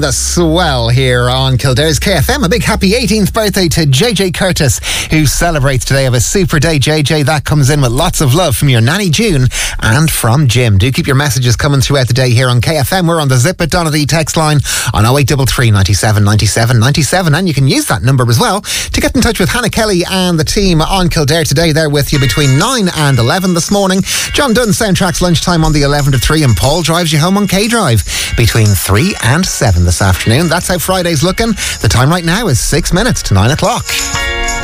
on the swell here on Kildare's KFM. A big happy 18th birthday to JJ Curtis, who celebrates today of a super day. JJ, that comes in with lots of love from your nanny June and from Jim. Do keep your messages coming throughout the day here on KFM. We're on the Zip It Donaghy text line on 0833 97 97 97, and you can use that number as well to get in touch with Hannah Kelly and the team on Kildare today. They're with you between 9 and 11 this morning. John Dunn soundtracks lunchtime on the 11 to 3, and Paul drives you home on K-Drive between 3 and 7 this afternoon. That's how Friday's looking. The time right now is 6 minutes to 9 o'clock.